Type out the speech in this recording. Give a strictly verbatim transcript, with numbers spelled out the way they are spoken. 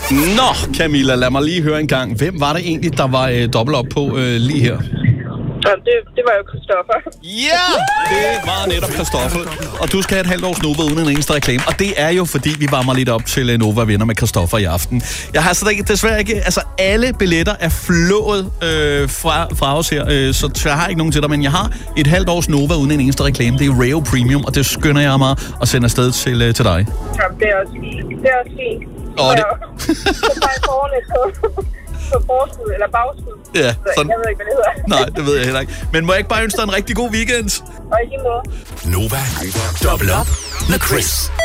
Nå, Camilla, lad mig lige høre en gang. Hvem var det egentlig, der var øh, dobbelt op på øh, lige her? Det, det var jo Christoffer. Ja, det var netop Christoffer. Og du skal have et halvt års Nova uden en eneste reklame. Og det er jo, fordi vi varmer lidt op til Nova Venner med Christoffer i aften. Jeg har så desværre ikke... Altså, alle billetter er flået øh, fra, fra os her, øh, så jeg har ikke nogen til dig. Men jeg har et halvt års Nova uden en eneste reklame. Det er Rayo Premium, og det skynder jeg mig at sende afsted til, øh, til dig. Jamen, det er også fint. Det er også fint. Og det... Så bare foran på forskud eller bagskud. Ja, sådan. Jeg ved ikke, hvad det hedder. Nej, det ved jeg heller ikke. Men må jeg ikke bare ønske dig en rigtig god weekend? Og i lige måde. Nova, dobbelt op med Chris.